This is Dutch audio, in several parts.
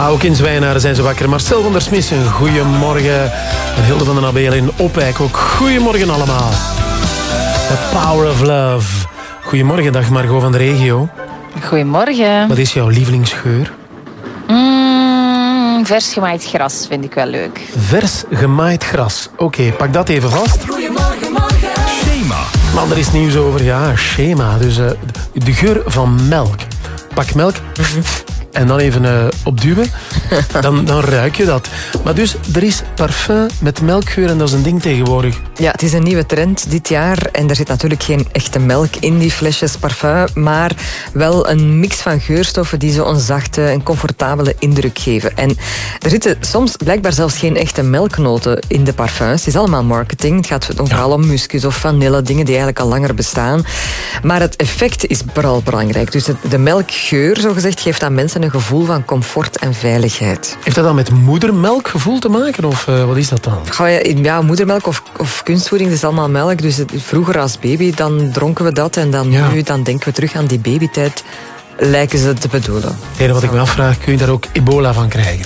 Ja, ook in Zwijnaren zijn ze wakker. Marcel van der Smissen, goedemorgen. En Hilde van den Abeel in Opwijk ook. Goedemorgen allemaal. The Power of Love. Goedemorgen, dag Margot van de regio. Goedemorgen. Wat is jouw lievelingsgeur? Vers gemaaid gras vind ik wel leuk. Vers gemaaid gras. Oké, pak dat even vast. Goedemorgen, morgen. Schema. Maar er is nieuws over, ja, schema. Dus de geur van melk. Pak melk en dan even opduwen. Dan ruik je dat. Maar dus, er is parfum met melkgeur en dat is een ding tegenwoordig. Ja, het is een nieuwe trend dit jaar. En er zit natuurlijk geen echte melk in die flesjes parfum, maar wel een mix van geurstoffen die zo een zachte en comfortabele indruk geven. En er zitten soms blijkbaar zelfs geen echte melknoten in de parfums. Het is allemaal marketing. Het gaat vooral om muskus of vanille, dingen die eigenlijk al langer bestaan. Maar het effect is vooral belangrijk. Dus de melkgeur, zogezegd, geeft aan mensen een gevoel van comfort en veiligheid. Heeft dat dan met moedermelkgevoel te maken? Of wat is dat dan? Ja, moedermelk of kunstvoeding, dat is allemaal melk. Dus vroeger als baby, dan dronken we dat. En dan nu, dan denken we terug aan die babytijd. Lijken ze te bedoelen. Het enige wat ik me afvraag, kun je daar ook ebola van krijgen?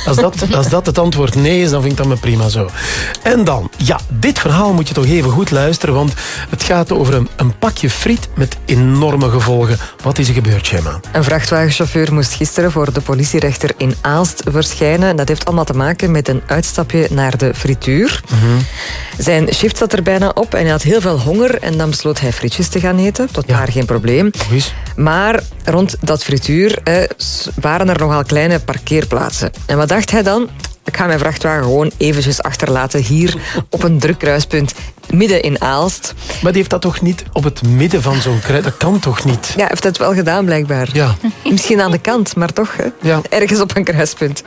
Als dat het antwoord nee is, dan vind ik dat me prima zo. En dan, ja, dit verhaal moet je toch even goed luisteren, want het gaat over een pakje friet met enorme gevolgen. Wat is er gebeurd, Gemma? Een vrachtwagenchauffeur moest gisteren voor de politierechter in Aalst verschijnen. Dat heeft allemaal te maken met een uitstapje naar de frituur. Zijn shift zat er bijna op en hij had heel veel honger en dan besloot hij frietjes te gaan eten. Tot daar geen probleem. Maar rond dat frituur waren er nogal kleine parkeerplaatsen. En wat dacht hij dan? Ik ga mijn vrachtwagen gewoon eventjes achterlaten hier op een druk kruispunt midden in Aalst. Maar die heeft dat toch niet op het midden van zo'n kruis? Dat kan toch niet? Ja, hij heeft het wel gedaan blijkbaar. Ja. Misschien aan de kant, maar toch. Hè? Ja. Ergens op een kruispunt.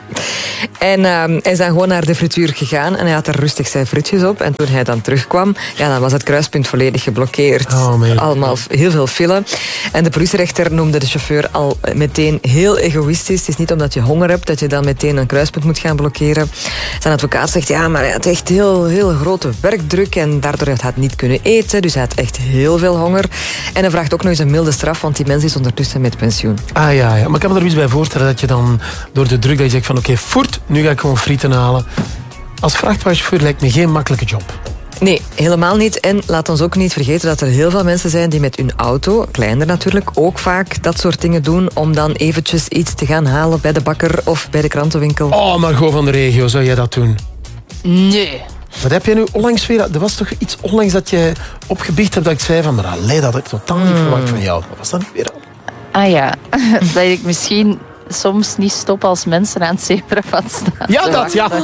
En hij is dan gewoon naar de frituur gegaan en hij had er rustig zijn frietjes op. En toen hij dan terugkwam, ja, dan was het kruispunt volledig geblokkeerd. Allemaal heel veel file. En de politierechter noemde de chauffeur al meteen heel egoïstisch. Het is niet omdat je honger hebt dat je dan meteen een kruispunt moet gaan blokkeren. Zijn advocaat zegt, ja, maar hij had echt heel grote werkdruk en daardoor had hij niet kunnen eten. Dus hij had echt heel veel honger. En hij vraagt ook nog eens een milde straf, want die mens is ondertussen met pensioen. Ah ja, maar ik kan me er iets bij voorstellen dat je dan door de druk dat je zegt van oké, voert, nu ga ik gewoon frieten halen. Als vrachtwagenchauffeur lijkt me geen makkelijke job. Nee, helemaal niet. En laat ons ook niet vergeten dat er heel veel mensen zijn die met hun auto, kleiner natuurlijk, ook vaak dat soort dingen doen om dan eventjes iets te gaan halen bij de bakker of bij de krantenwinkel. Oh, Margot van de regio, zou jij dat doen? Nee. Wat heb je nu onlangs weer... Er was toch iets onlangs dat je opgebiecht hebt dat ik zei van... Maar allee, dat had ik totaal niet verwacht van jou. Wat was dat nu weer al? Ah ja, dat ik misschien soms niet stop als mensen aan het zebrapad staan. Ja, dat, ja.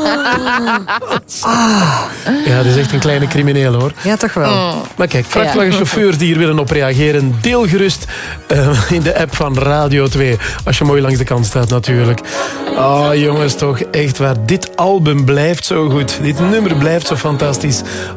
Ja, dat is echt een kleine crimineel, hoor. Ja, toch wel. Maar kijk, vrachtwagenchauffeurs die hier willen op reageren, deel gerust in de app van Radio 2. Als je mooi langs de kant staat, natuurlijk. Oh, jongens, toch echt waar. Dit album blijft zo goed. Dit nummer blijft zo fantastisch.